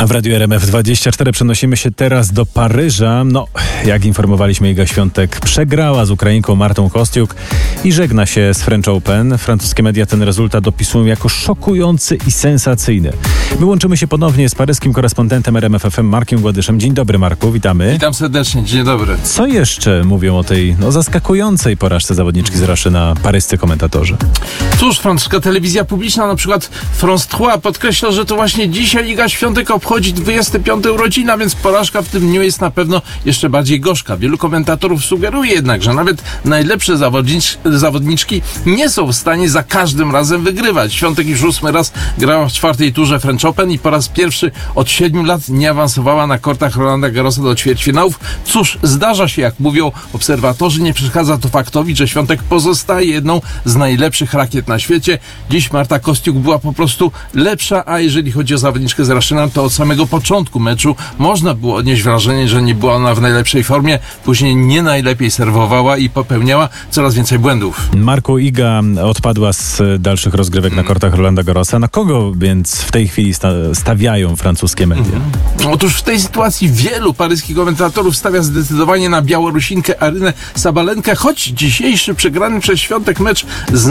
A w Radiu RMF24 przenosimy się teraz do Paryża. Jak informowaliśmy, Iga Świątek przegrała z Ukrainką Martą Kostiuk i żegna się z French Open. Francuskie media ten rezultat opisują jako szokujący i sensacyjny. My łączymy się ponownie z paryskim korespondentem RMF FM Markiem Gładyszem. Dzień dobry, Marku, witamy. Witam serdecznie, dzień dobry. Co jeszcze mówią o tej zaskakującej porażce zawodniczki z Raszyna paryscy komentatorzy? Cóż, francuska telewizja publiczna, na przykład France 3, podkreśla, że to właśnie dzisiaj Iga Świątek obchodzi 25. urodziny, więc porażka w tym dniu jest na pewno jeszcze bardziej gorzka. Wielu komentatorów sugeruje jednak, że nawet najlepsze zawodniczki nie są w stanie za każdym razem wygrywać. Świątek już 8 raz grała w 4. turze French Open i po raz pierwszy od 7 lat nie awansowała na kortach Rolanda Garrosa do ćwierćfinałów. Cóż, zdarza się, jak mówią obserwatorzy, nie przeszkadza to faktowi, że Świątek pozostaje jedną z najlepszych rakiet na świecie. Dziś Marta Kostiuk była po prostu lepsza, a jeżeli chodzi o zawodniczkę z Raszyna, to od samego początku meczu można było odnieść wrażenie, że nie była ona w najlepszej formie. Później nie najlepiej serwowała i popełniała coraz więcej błędów. Marku, Iga odpadła z dalszych rozgrywek na kortach Rolanda Garrosa. Na kogo więc w tej chwili stawiają francuskie media? Otóż w tej sytuacji wielu paryskich komentatorów stawia zdecydowanie na Białorusinkę Arynę Sabalenkę, choć dzisiejszy przegrany przez Świątek mecz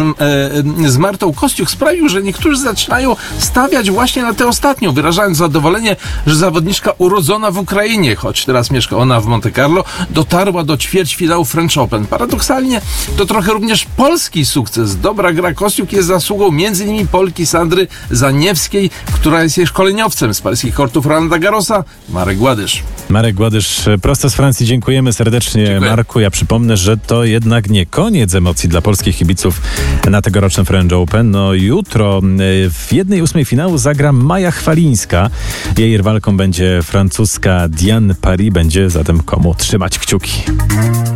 z Martą Kostiuk sprawił, że niektórzy zaczynają stawiać właśnie na tę ostatnią, wyrażając zadowolenie, że zawodniczka urodzona w Ukrainie, choć teraz mieszka ona w Monte Carlo, dotarła do ćwierćfinału French Open. Paradoksalnie to trochę również polski sukces. Dobra gra Kostiuk jest zasługą m.in. Polki Sandry Zaniewskiej, która jest jej szkoleniowcem z paryskich kortów Rolanda Garrosa. Marek Gładysz. Marek Gładysz, prosto z Francji. Dziękujemy serdecznie. Dziękuję. Marku, ja przypomnę, że to jednak nie koniec emocji dla polskich kibiców na tegorocznym French Open. Jutro w 1/8 finału zagra Maja Chwalińska. Jej rywalką będzie francuska Diane Paris. Będzie zatem komu trzymać kciuki.